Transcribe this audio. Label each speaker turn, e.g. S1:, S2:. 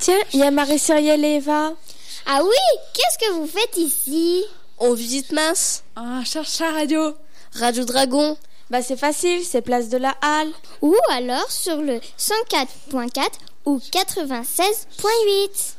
S1: Tiens, il y a Marie-Cyrielle et Eva.
S2: Ah oui, qu'est-ce que vous faites ici?
S3: On visite Mince.
S4: Ah, cherche la radio.
S3: Radio Dragon.
S1: Bah c'est facile, c'est place de la Halle.
S2: Ou alors sur le 104.4 ou 96.8.